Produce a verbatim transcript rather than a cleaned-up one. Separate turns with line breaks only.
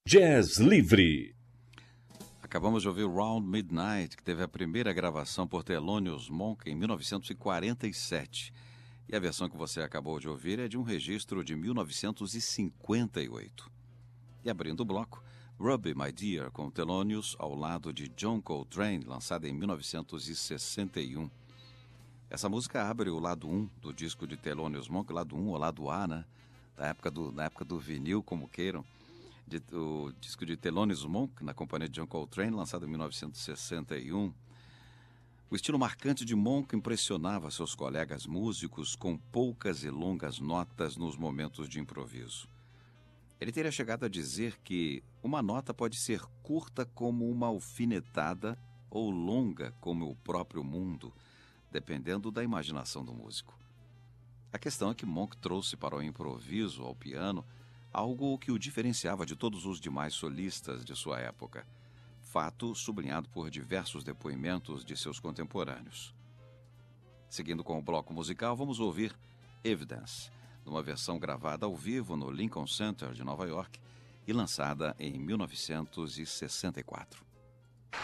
Jazz Livre.
Acabamos de ouvir Round Midnight, que teve a primeira gravação por Thelonious Monk em mil novecentos e quarenta e sete. E a versão que você acabou de ouvir é de um registro de mil novecentos e cinquenta e oito. E abrindo o bloco, Ruby My Dear, com Thelonious ao lado de John Coltrane, lançada em mil novecentos e sessenta e um. Essa música abre o lado um do disco de Thelonious Monk, lado um ou lado A, né? Da época do, na época do vinil, como queiram. De, o disco de Thelonious Monk, na companhia de John Coltrane, lançado em mil novecentos e sessenta e um. O estilo marcante de Monk impressionava seus colegas músicos com poucas e longas notas nos momentos de improviso. Ele teria chegado a dizer que uma nota pode ser curta como uma alfinetada ou longa como o próprio mundo, dependendo da imaginação do músico. A questão é que Monk trouxe para o improviso ao piano algo que o diferenciava de todos os demais solistas de sua época, fato sublinhado por diversos depoimentos de seus contemporâneos. Seguindo com o bloco musical, vamos ouvir Evidence, numa versão gravada ao vivo no Lincoln Center de Nova York e lançada em mil novecentos e sessenta e quatro.